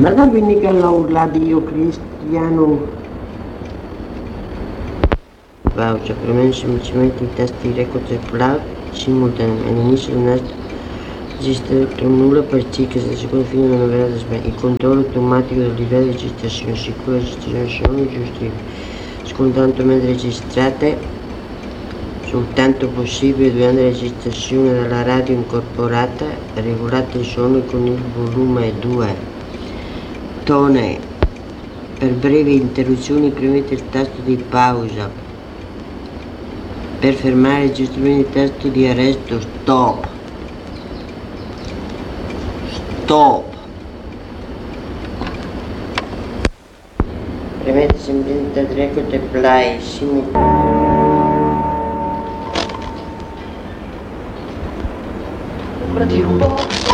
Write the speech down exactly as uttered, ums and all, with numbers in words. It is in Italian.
Nada vinica la urla Dio cristiano. Pausa, premendo semplicemente i tasti record e play simultaneamente. All'inizio del nastro registrato nulla per circa sette secondi fino alla novella da sbaglio. Il controllo automatico del livello di registrazione, sicura registrazione sono giusti, scontantemente registrate soltanto possibile durante la registrazione dalla radio incorporata, regolate il suono con il volume due. Tone. Per brevi interruzioni premete il tasto di pausa. Per fermare il registramento il tasto di arresto stop. Stop. Premete semplicemente il record e play simultaneamente. Guarda un po'.